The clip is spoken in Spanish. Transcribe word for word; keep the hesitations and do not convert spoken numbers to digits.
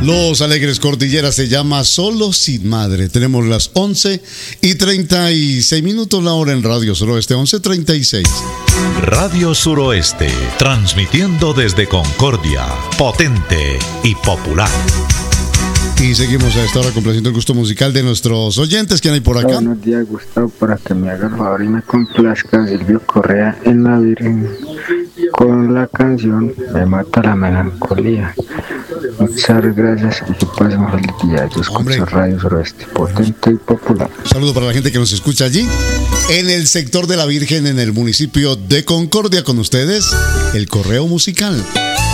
Los Alegres Cordilleras se llama Solo Sin Madre. Tenemos las once y treinta y seis minutos, la hora en Radio Suroeste, once treinta y seis. Radio Suroeste, transmitiendo desde Concordia, potente y popular. Y seguimos a esta hora complaciendo el gusto musical de nuestros oyentes. ¿Quién hay por acá? Buenos días, Gustavo, para que me haga el favor y me complazca Silvio Correa en La Virgen con la canción Me Mata la Melancolía. Muchas gracias y que pasen un feliz día. Yo escucho Radio Suroeste, potente y popular. Un saludo para la gente que nos escucha allí en el sector de La Virgen, en el municipio de Concordia. Con ustedes, el correo musical.